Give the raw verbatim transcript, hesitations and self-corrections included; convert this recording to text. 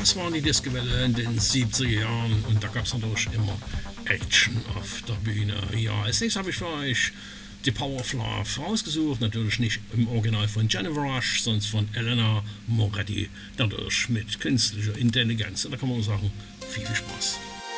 Das waren die Discowelle in den siebziger Jahren und da gab es natürlich immer Action auf der Bühne. Ja, als nächstes habe ich für euch die Power of Love rausgesucht, natürlich nicht im Original von Jennifer Rush, sondern von Elena Moretti, dadurch mit künstlicher Intelligenz. Und da kann man sagen, viel, viel Spaß.